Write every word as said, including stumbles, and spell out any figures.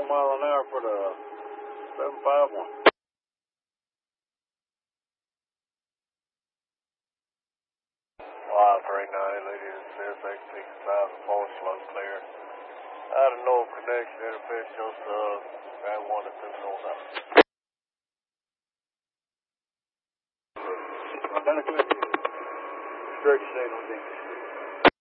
one mile an hour for the seven five one. Y three nine, ladies and C S X sixty-five, four slow clear. Out of no connection, interface shows uh, grab one to two north out. Kind of quick. Restriction on the